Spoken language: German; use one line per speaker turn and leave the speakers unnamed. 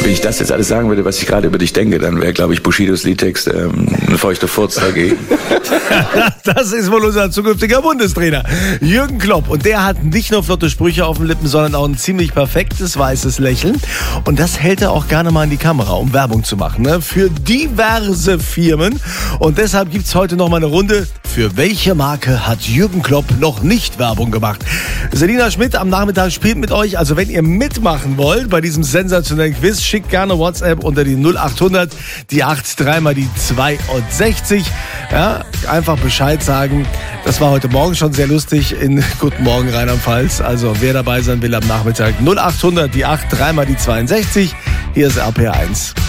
Wenn ich das jetzt alles sagen würde, was ich gerade über dich denke, dann wäre, glaube ich, Bushidos Liedtext ein feuchter Furz dagegen.
Das ist wohl unser zukünftiger Bundestrainer, Jürgen Klopp. Und der hat nicht nur flotte Sprüche auf den Lippen, sondern auch ein ziemlich perfektes weißes Lächeln. Und das hält er auch gerne mal in die Kamera, um Werbung zu machen, ne? Für diverse Firmen. Und deshalb gibt's heute noch mal eine Runde. Für welche Marke hat Jürgen Klopp noch nicht Werbung gemacht? Selina Schmidt am Nachmittag spielt mit euch. Also wenn ihr mitmachen wollt bei diesem sensationellen Quiz, schickt gerne WhatsApp unter die 0800, die 83 mal die 62. Ja, einfach Bescheid sagen. Das war heute Morgen schon sehr lustig in Guten Morgen Rheinland-Pfalz. Also wer dabei sein will am Nachmittag 0800, die 83 mal die 62. Hier ist RPR 1.